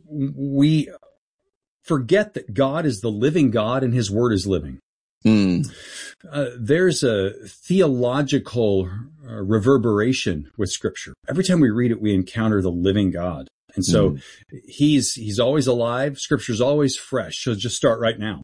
we forget that God is the living God and his word is living. There's a theological reverberation with Scripture. Every time we read it, we encounter the living God. And so he's always alive. Scripture's always fresh. So just start right now.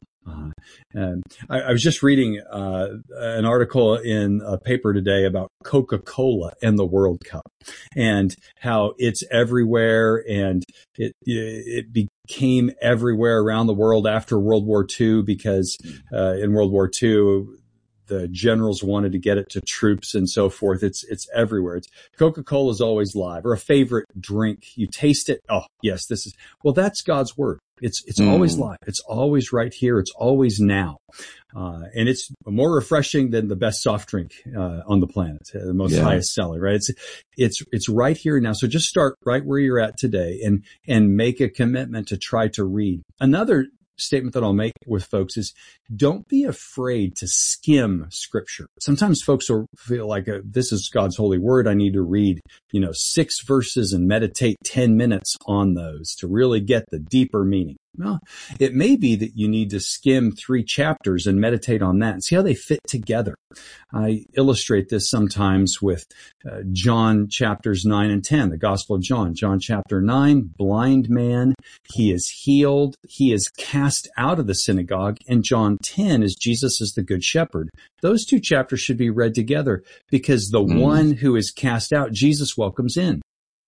I was just reading an article in a paper today about Coca-Cola and the World Cup and how it's everywhere, and it became everywhere around the world after World War II because in World War II the generals wanted to get it to troops and so forth. It's everywhere. Coca-Cola is always live, or a favorite drink. You taste it. Oh, yes, that's God's word. It's always live. It's always right here. It's always now. And it's more refreshing than the best soft drink, on the planet, the most highest seller, right? It's right here now. So just start right where you're at today and make a commitment to try to read. Another statement that I'll make with folks is don't be afraid to skim Scripture. Sometimes folks will feel like this is God's holy word. I need to read, 6 verses and meditate 10 minutes on those to really get the deeper meaning. Well, it may be that you need to skim 3 chapters and meditate on that and see how they fit together. I illustrate this sometimes with John chapters 9 and 10, the Gospel of John. John chapter 9, blind man, he is healed, he is cast out of the synagogue, and John 10 is Jesus is the good shepherd. Those 2 chapters should be read together because the one who is cast out, Jesus welcomes in.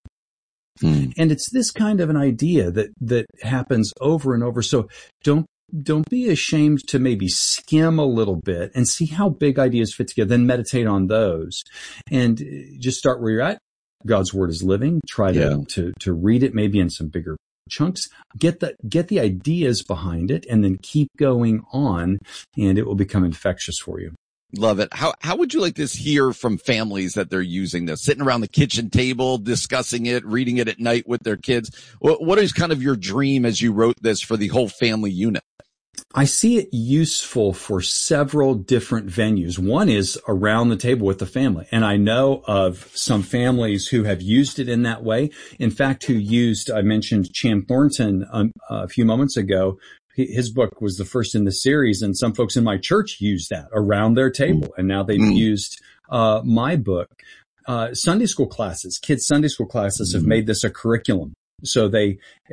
And it's this kind of an idea that happens over and over. So don't be ashamed to maybe skim a little bit and see how big ideas fit together, then meditate on those and just start where you're at. God's word is living. Try to read it maybe in some bigger chunks, get the ideas behind it, and then keep going on, and it will become infectious for you. Love it. How would you like to hear from families that they're using this, sitting around the kitchen table, discussing it, reading it at night with their kids? What is kind of your dream as you wrote this for the whole family unit? I see it useful for several different venues. One is around the table with the family. And I know of some families who have used it in that way. In fact, I mentioned Chan Thornton a few moments ago. His book was the first in the series, and some folks in my church used that around their table. And now they've used my book. Sunday school classes, kids' Sunday school classes have made this a curriculum. So they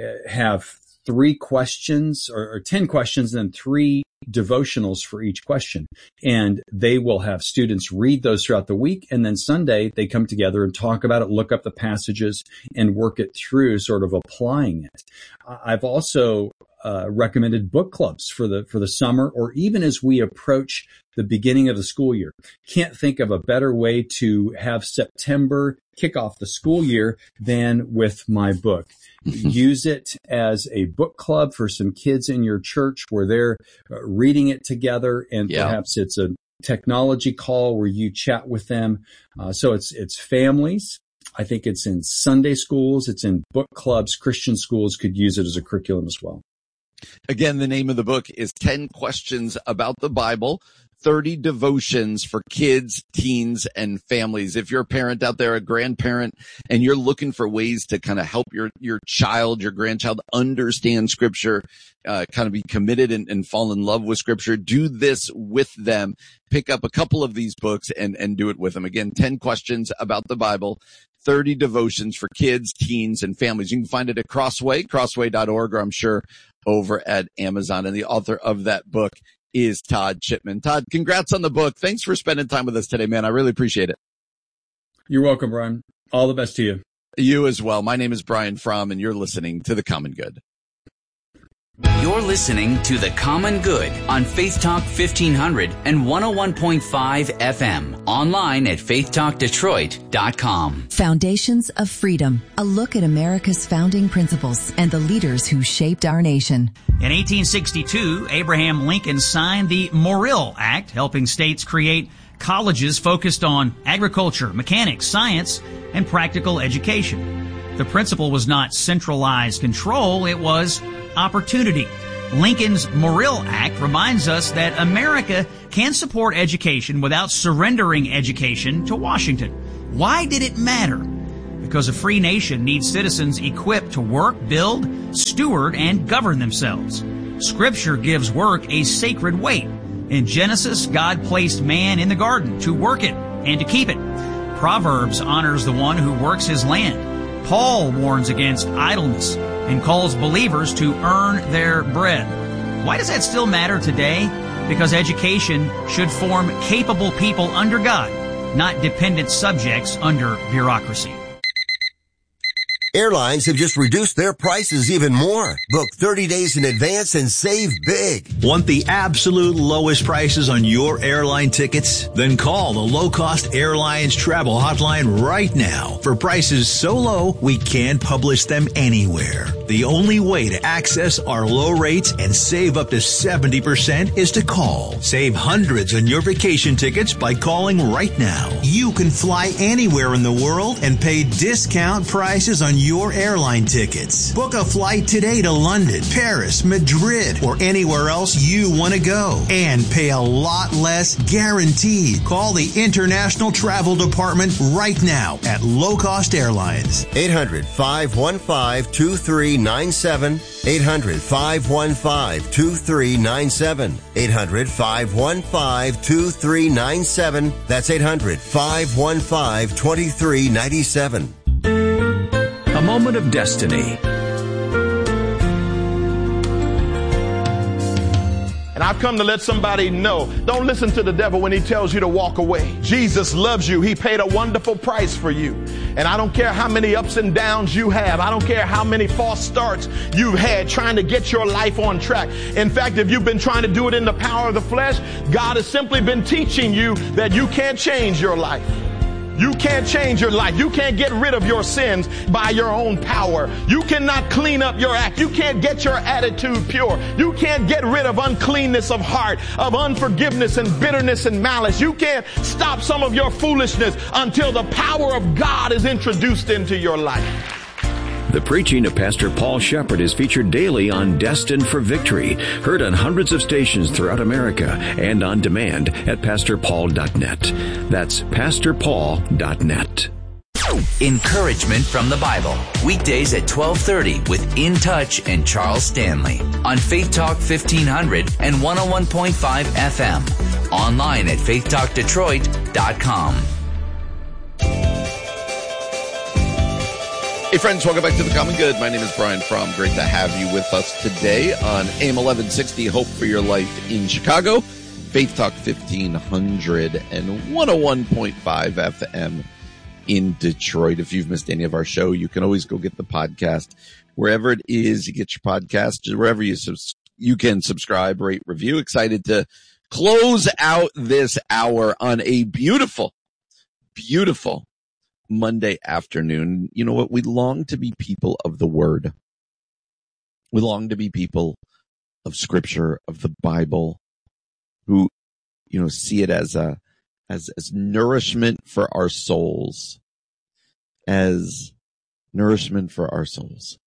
have 3 questions or 10 questions and then 3 devotionals for each question. And they will have students read those throughout the week. And then Sunday they come together and talk about it, look up the passages and work it through, sort of applying it. I've also recommended book clubs for the summer, or even as we approach the beginning of the school year. Can't think of a better way to have September kick off the school year than with my book. Use it as a book club for some kids in your church where they're reading it together, and perhaps it's a technology call where you chat with them. So it's families. I think it's in Sunday schools. It's in book clubs. Christian schools could use it as a curriculum as well. Again, the name of the book is 10 Questions About the Bible, 30 Devotions for Kids, Teens, and Families. If you're a parent out there, a grandparent, and you're looking for ways to kind of help your child, your grandchild understand Scripture, kind of be committed and fall in love with Scripture, do this with them. Pick up a couple of these books and do it with them. Again, 10 Questions About the Bible, 30 Devotions for Kids, Teens, and Families. You can find it at crossway.org, or I'm sure over at Amazon. And the author of that book is Todd Chipman. Todd, congrats on the book. Thanks for spending time with us today, man. I really appreciate it. You're welcome, Brian. All the best to you. You as well. My name is Brian Fromm, and you're listening to The Common Good. You're listening to The Common Good on Faith Talk 1500 and 101.5 FM. Online at faithtalkdetroit.com. Foundations of Freedom. A look at America's founding principles and the leaders who shaped our nation. In 1862, Abraham Lincoln signed the Morrill Act, helping states create colleges focused on agriculture, mechanics, science, and practical education. The principle was not centralized control, it was opportunity. Lincoln's Morrill Act reminds us that America can support education without surrendering education to Washington. Why did it matter? because a free nation needs citizens equipped to work, build, steward, and govern themselves. Scripture gives work a sacred weight. In Genesis, God placed man in the garden to work it and to keep it. Proverbs honors the one who works his land. Paul warns against idleness and calls believers to earn their bread. Why does that still matter today? Because education should form capable people under God, not dependent subjects under bureaucracy. Airlines have just reduced their prices even more. Book 30 days in advance and save big. Want the absolute lowest prices on your airline tickets? Then call the Low Cost Airlines Travel Hotline right now for prices so low we can't publish them anywhere. The only way to access our low rates and save up to 70% is to call. Save hundreds on your vacation tickets by calling right now. You can fly anywhere in the world and pay discount prices on your airline tickets. Book a flight today to London, Paris, Madrid, or anywhere else you want to go. And pay a lot less guaranteed. Call the International Travel Department right now at Low Cost Airlines. 800-515-2397. 800-515-2397. 800-515-2397. That's 800-515-2397. A moment of destiny. And I've come to let somebody know, don't listen to the devil when he tells you to walk away. Jesus loves you. He paid a wonderful price for you. And I don't care how many ups and downs you have. I don't care how many false starts you've had trying to get your life on track. In fact, if you've been trying to do it in the power of the flesh, God has simply been teaching you that you can't change your life. You can't change your life. You can't get rid of your sins by your own power. You cannot clean up your act. You can't get your attitude pure. You can't get rid of uncleanness of heart, of unforgiveness and bitterness and malice. You can't stop some of your foolishness until the power of God is introduced into your life. The preaching of Pastor Paul Shepherd is featured daily on Destined for Victory, heard on hundreds of stations throughout America and on demand at PastorPaul.net. That's PastorPaul.net. Encouragement from the Bible. Weekdays at 12:30 with In Touch and Charles Stanley on Faith Talk 1500 and 101.5 FM. Online at faithtalkdetroit.com. Hey friends, welcome back to The Common Good. My name is Brian Fromm. Great to have you with us today on AM 1160, Hope for Your Life in Chicago, Faith Talk 1500 and 101.5 FM in Detroit. If you've missed any of our show, you can always go get the podcast wherever it is you get your podcast, wherever you can subscribe, rate, review. Excited to close out this hour on a beautiful Monday afternoon. You know what? We long to be people of the Word. We long to be people of Scripture, of the Bible, who, see it as nourishment for our souls, as nourishment for our souls.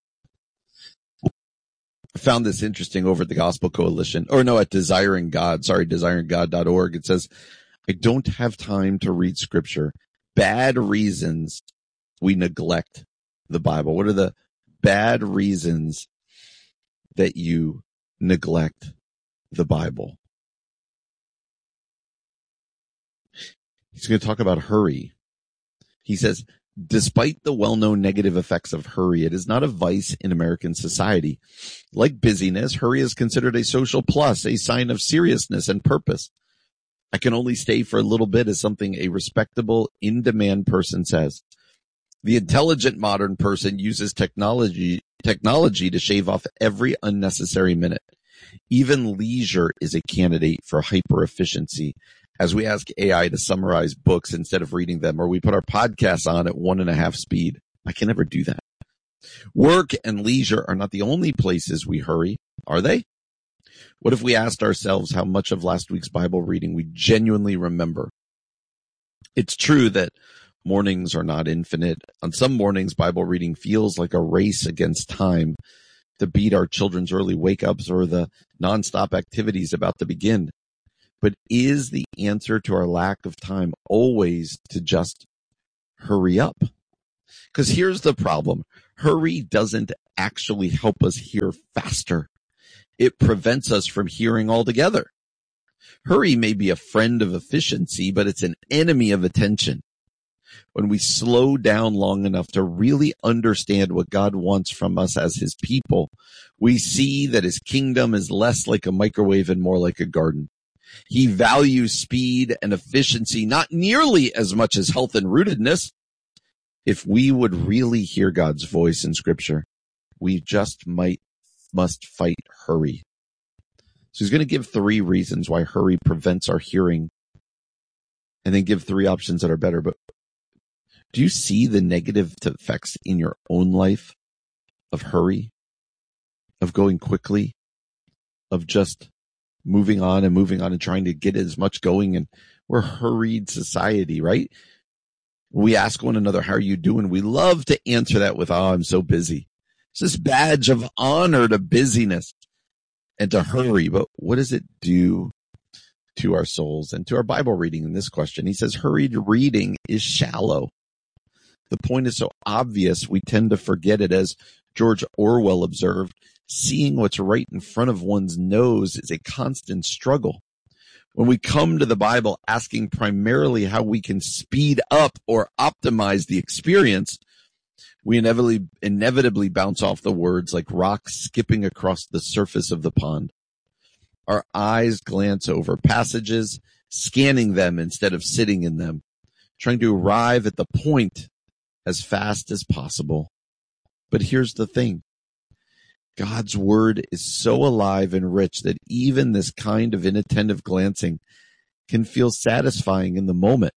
I found this interesting over at the Gospel Coalition, at Desiring God, desiringgod.org. It says, I don't have time to read Scripture. Bad reasons we neglect the Bible. What are the bad reasons that you neglect the Bible? He's going to talk about hurry. He says, despite the well-known negative effects of hurry, it is not a vice in American society. Like busyness, hurry is considered a social plus, a sign of seriousness and purpose. I can only stay for a little bit is something a respectable, in-demand person says. The intelligent modern person uses technology to shave off every unnecessary minute. Even leisure is a candidate for hyper-efficiency, as we ask AI to summarize books instead of reading them, or we put our podcasts on at 1.5 speed. I can never do that. Work and leisure are not the only places we hurry, are they? What if we asked ourselves how much of last week's Bible reading we genuinely remember? It's true that mornings are not infinite. On some mornings, Bible reading feels like a race against time to beat our children's early wake-ups or the nonstop activities about to begin. But is the answer to our lack of time always to just hurry up? Because here's the problem. Hurry doesn't actually help us hear faster. It prevents us from hearing altogether. Hurry may be a friend of efficiency, but it's an enemy of attention. When we slow down long enough to really understand what God wants from us as his people, we see that his kingdom is less like a microwave and more like a garden. He values speed and efficiency not nearly as much as health and rootedness. If we would really hear God's voice in Scripture, we just must fight hurry. So he's going to give 3 reasons why hurry prevents our hearing, and then give 3 options that are better. But do you see the negative effects in your own life of hurry, of going quickly, of just moving on and trying to get as much going? And we're a hurried society, right? We ask one another, how are you doing? We love to answer that with, oh, I'm so busy. It's this badge of honor to busyness and to hurry. But what does it do to our souls and to our Bible reading in this question? He says, hurried reading is shallow. The point is so obvious, we tend to forget it. As George Orwell observed, seeing what's right in front of one's nose is a constant struggle. When we come to the Bible asking primarily how we can speed up or optimize the experience, we inevitably bounce off the words like rocks skipping across the surface of the pond. Our eyes glance over passages, scanning them instead of sitting in them, trying to arrive at the point as fast as possible. But here's the thing. God's word is so alive and rich that even this kind of inattentive glancing can feel satisfying in the moment.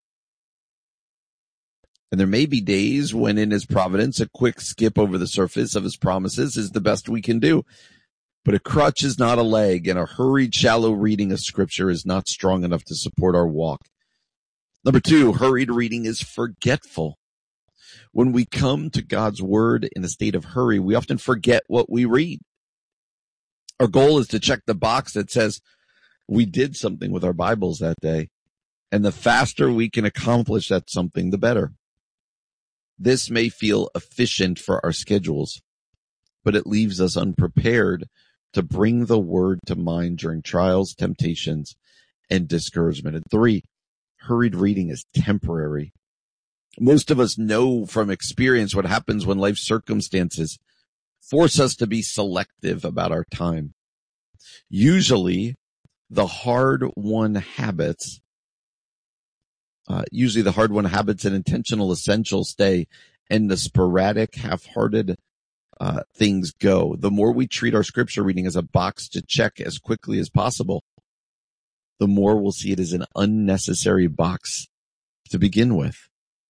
And there may be days when in his providence, a quick skip over the surface of his promises is the best we can do. But a crutch is not a leg, and a hurried, shallow reading of Scripture is not strong enough to support our walk. Number 2, hurried reading is forgetful. When we come to God's word in a state of hurry, we often forget what we read. Our goal is to check the box that says we did something with our Bibles that day. And the faster we can accomplish that something, the better. This may feel efficient for our schedules, but it leaves us unprepared to bring the word to mind during trials, temptations, and discouragement. And 3, hurried reading is temporary. Most of us know from experience what happens when life circumstances force us to be selective about our time. Usually the hard-won habits and intentional essentials stay, and the sporadic, half-hearted things go. The more we treat our Scripture reading as a box to check as quickly as possible, the more we'll see it as an unnecessary box to begin with.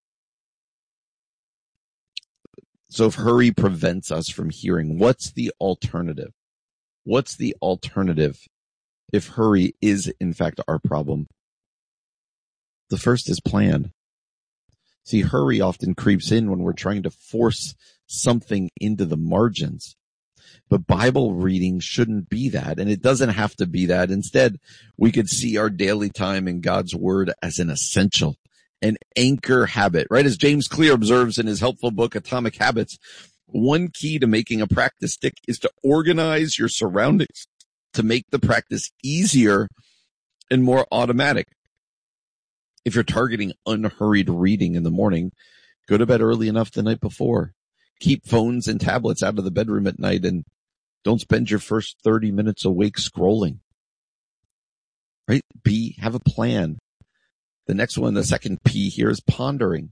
So if hurry prevents us from hearing, what's the alternative? What's the alternative if hurry is, in fact, our problem? The first is plan. See, hurry often creeps in when we're trying to force something into the margins. But Bible reading shouldn't be that, and it doesn't have to be that. Instead, we could see our daily time in God's word as an essential, an anchor habit, right? As James Clear observes in his helpful book, Atomic Habits, one key to making a practice stick is to organize your surroundings to make the practice easier and more automatic. If you're targeting unhurried reading in the morning, go to bed early enough the night before. Keep phones and tablets out of the bedroom at night, and don't spend your first 30 minutes awake scrolling. Right? Have a plan. The next one, the second P here, is pondering.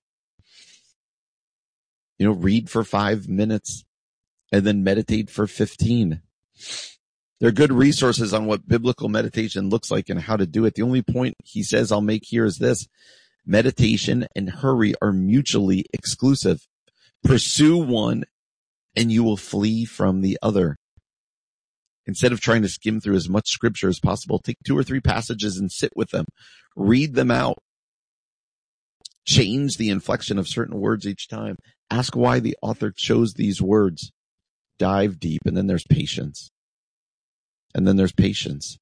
Read for 5 minutes and then meditate for 15. There are good resources on what biblical meditation looks like and how to do it. The only point he says I'll make here is this: meditation and hurry are mutually exclusive. Pursue one and you will flee from the other. Instead of trying to skim through as much Scripture as possible, take 2 or 3 passages and sit with them. Read them out. Change the inflection of certain words each time. Ask why the author chose these words. Dive deep, and then there's patience. And then there's patience.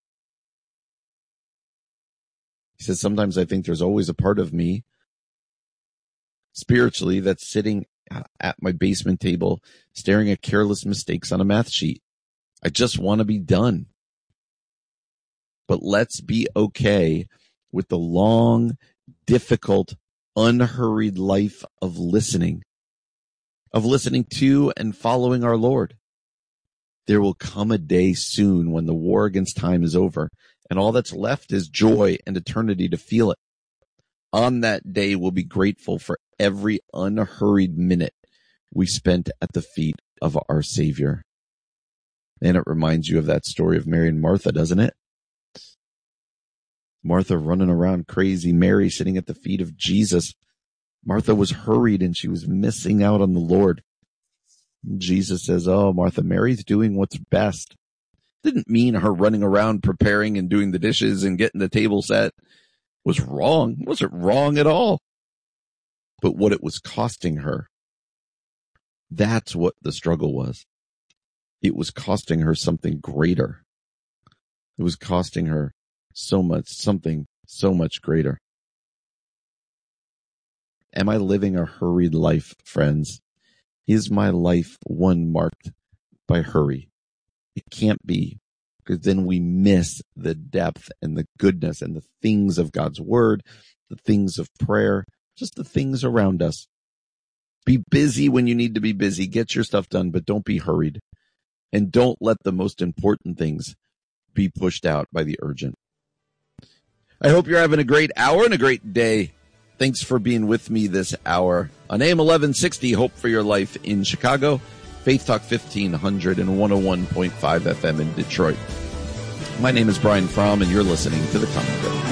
He says, sometimes I think there's always a part of me spiritually that's sitting at my basement table, staring at careless mistakes on a math sheet. I just want to be done. But let's be okay with the long, difficult, unhurried life of listening to and following our Lord. There will come a day soon when the war against time is over, and all that's left is joy and eternity to feel it. On that day, we'll be grateful for every unhurried minute we spent at the feet of our Savior. And it reminds you of that story of Mary and Martha, doesn't it? Martha running around crazy, Mary sitting at the feet of Jesus. Martha was hurried and she was missing out on the Lord. Jesus says, oh, Martha, Mary's doing what's best. Didn't mean her running around preparing and doing the dishes and getting the table set was wrong. It wasn't wrong at all. But what it was costing her, that's what the struggle was. It was costing her something greater. It was costing her something so much greater. Am I living a hurried life, friends? Is my life one marked by hurry? It can't be, because then we miss the depth and the goodness and the things of God's word, the things of prayer, just the things around us. Be busy when you need to be busy. Get your stuff done, but don't be hurried. And don't let the most important things be pushed out by the urgent. I hope you're having a great hour and a great day. Thanks for being with me this hour on AM 1160, Hope for Your Life in Chicago, Faith Talk 1500 and 101.5 FM in Detroit. My name is Brian Fromm, and you're listening to The Commentary.